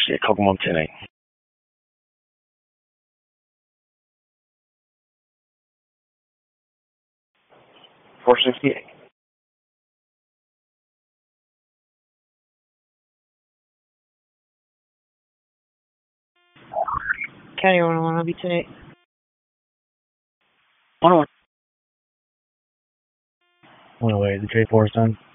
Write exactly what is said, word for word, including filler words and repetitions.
shit, Kokomo ten eight. four sixty-eight. County one oh one, I'll be ten eight. one oh one. one oh eight, the J four is done.